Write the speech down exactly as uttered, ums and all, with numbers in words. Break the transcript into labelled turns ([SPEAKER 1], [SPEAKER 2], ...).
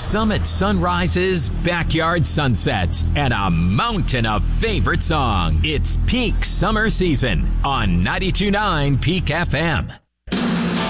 [SPEAKER 1] Summit sunrises, backyard sunsets, and a mountain of favorite songs. It's peak summer season on ninety-two point nine Peak F M.